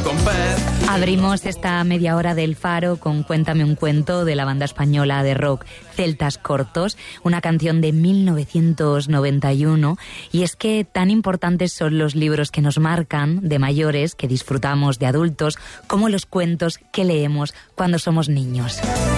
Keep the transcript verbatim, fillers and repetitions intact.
con pez. Abrimos esta media hora del Faro con Cuéntame un cuento de la banda española de rock Celtas Cortos, una canción de mil novecientos noventa y uno. Y es que tan importantes son los libros que nos marcan de mayores, que disfrutamos de adultos, como los cuentos que leemos cuando somos niños.